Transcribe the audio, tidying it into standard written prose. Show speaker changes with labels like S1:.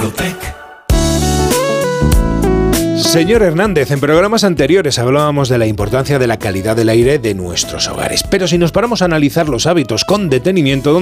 S1: Señor Hernández, en programas anteriores hablábamos de la importancia de la calidad del aire de nuestros hogares, pero si nos paramos a analizar los hábitos con detenimiento,